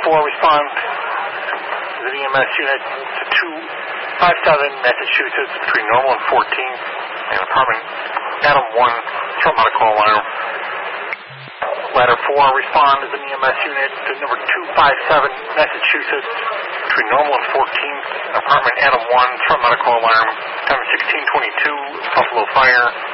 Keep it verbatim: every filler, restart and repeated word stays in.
four, respond as an E M S unit to two five seven Massachusetts between Normal and fourteenth and apartment Adam one, throw medical alarm. Ladder four, respond as an E M S unit to number two five seven Massachusetts between Normal and fourteenth and apartment Adam one, throw medical alarm. Time sixteen twenty-two, Buffalo Fire.